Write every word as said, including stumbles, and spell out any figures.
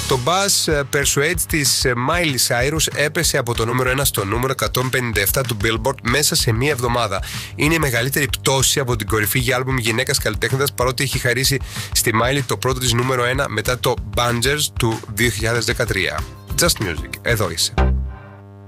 Το Buzz Persuades της Miley Cyrus έπεσε από το νούμερο ένα στο νούμερο εκατόν πενήντα επτά του Billboard μέσα σε μία εβδομάδα. Είναι η μεγαλύτερη πτώση από την κορυφή για άλμπουμ γυναίκας καλλιτέχνητας, παρότι έχει χαρίσει στη Miley το πρώτο της νούμερο ένα μετά το Bangers του δύο χιλιάδες δεκατρία. Just Music, εδώ είσαι.